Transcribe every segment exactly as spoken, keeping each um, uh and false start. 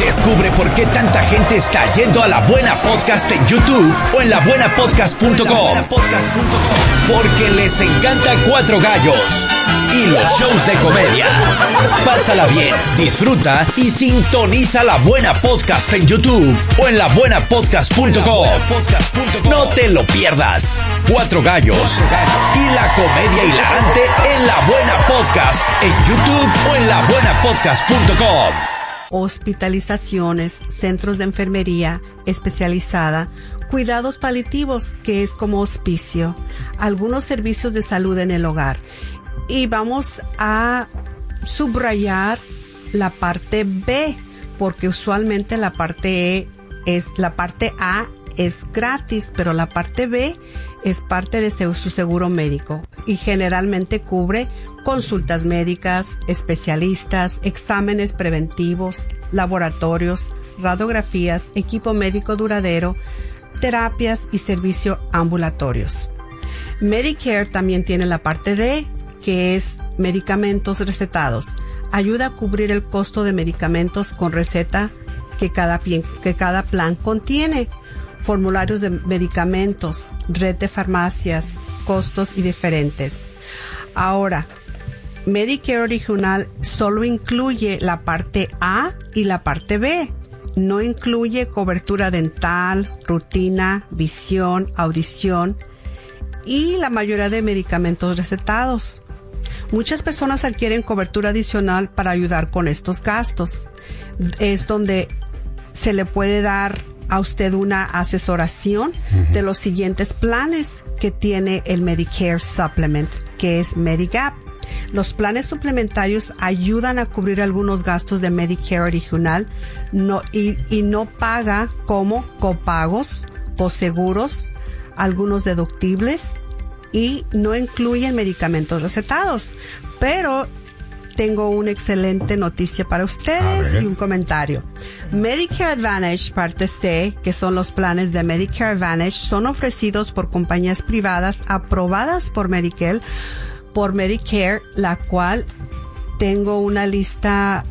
Descubre por qué tanta gente está yendo a La Buena Podcast en YouTube o en la buena podcast punto com. Porque les encanta Cuatro Gallos y los shows de comedia. Pásala bien, disfruta y sintoniza La Buena Podcast en YouTube o en la buena podcast punto com. No te lo pierdas. Cuatro Gallos y la comedia hilarante en La Buena Podcast en YouTube o en la buena podcast punto com. Hospitalizaciones, centros de enfermería especializada, cuidados paliativos, que es como hospicio, algunos servicios de salud en el hogar. Y vamos a subrayar la parte B, porque usualmente la parte E es, la parte A es gratis, pero la parte B es parte de su seguro médico y generalmente cubre consultas médicas, especialistas, exámenes preventivos, laboratorios, radiografías, equipo médico duradero, terapias y servicios ambulatorios. Medicare también tiene la parte D, que es medicamentos recetados. Ayuda a cubrir el costo de medicamentos con receta que cada, que cada plan contiene. Formularios de medicamentos, red de farmacias, costos y diferentes. Ahora, Medicare original solo incluye la parte A y la parte B. No incluye cobertura dental, rutina, visión, audición y la mayoría de medicamentos recetados. Muchas personas adquieren cobertura adicional para ayudar con estos gastos. Es donde se le puede dar a usted una asesoración uh-huh. de los siguientes planes que tiene el Medicare Supplement, que es Medigap. Los planes suplementarios ayudan a cubrir algunos gastos de Medicare original no, y, y no paga como copagos o seguros, algunos deductibles y no incluyen medicamentos recetados. Pero tengo una excelente noticia para ustedes y un comentario. Medicare Advantage Parte C, que son los planes de Medicare Advantage, son ofrecidos por compañías privadas aprobadas por Medicare, por Medicare, la cual tengo una lista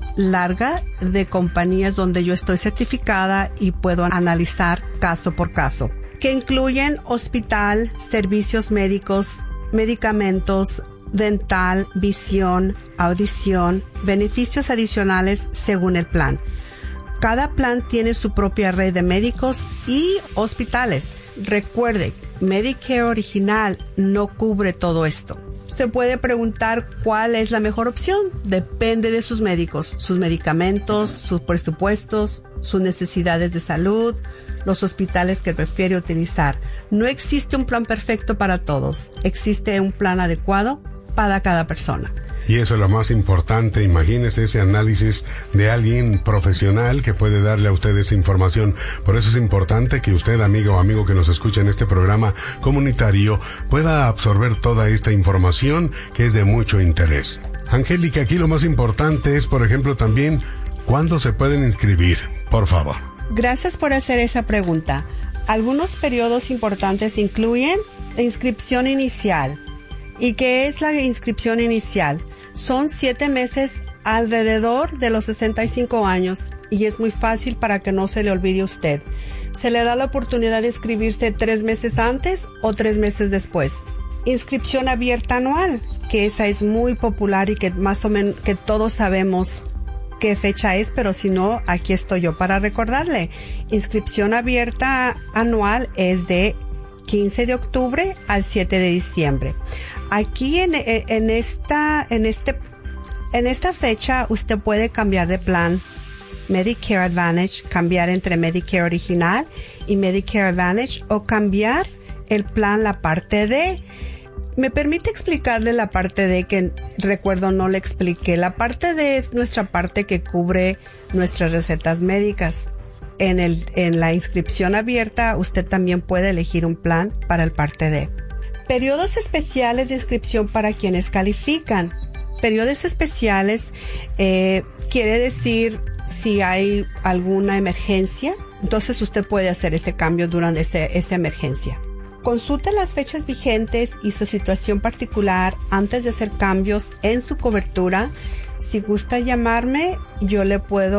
larga de compañías donde yo estoy certificada y puedo analizar caso por caso, que incluyen hospital, servicios médicos, medicamentos, dental, visión, audición, beneficios adicionales según el plan. Cada plan tiene su propia red de médicos y hospitales. Recuerde, Medicare original no cubre todo esto. Se puede preguntar cuál es la mejor opción. Depende de sus médicos, sus medicamentos, sus presupuestos, sus necesidades de salud, los hospitales que prefiere utilizar. No existe un plan perfecto para todos. Existe un plan adecuado para cada persona. Y eso es lo más importante. Imagínese ese análisis de alguien profesional que puede darle a usted esa información. Por eso es importante que usted, amigo o amigo que nos escucha en este programa comunitario, pueda absorber toda esta información que es de mucho interés. Angélica, aquí lo más importante es, por ejemplo, también, ¿cuándo se pueden inscribir? Por favor. Gracias por hacer esa pregunta. Algunos periodos importantes incluyen la inscripción inicial. ¿Y qué es la inscripción inicial? Son siete meses alrededor de los sesenta y cinco años y es muy fácil para que no se le olvide a usted. Se le da la oportunidad de inscribirse tres meses antes o tres meses después. Inscripción abierta anual, que esa es muy popular y que más o menos que todos sabemos qué fecha es, pero si no, aquí estoy yo para recordarle. Inscripción abierta anual es de quince de octubre al siete de diciembre. Aquí en, en esta, en este, en esta fecha usted puede cambiar de plan Medicare Advantage, cambiar entre Medicare original y Medicare Advantage o cambiar el plan, la parte D. ¿Me permite explicarle la parte D que recuerdo no le expliqué? La parte D es nuestra parte que cubre nuestras recetas médicas. En el, en la inscripción abierta usted también puede elegir un plan para el parte D. Periodos especiales de inscripción para quienes califican. Periodos especiales eh, quiere decir si hay alguna emergencia, entonces usted puede hacer ese cambio durante ese, esa emergencia. Consulte las fechas vigentes y su situación particular antes de hacer cambios en su cobertura. Si gusta llamarme, yo le puedo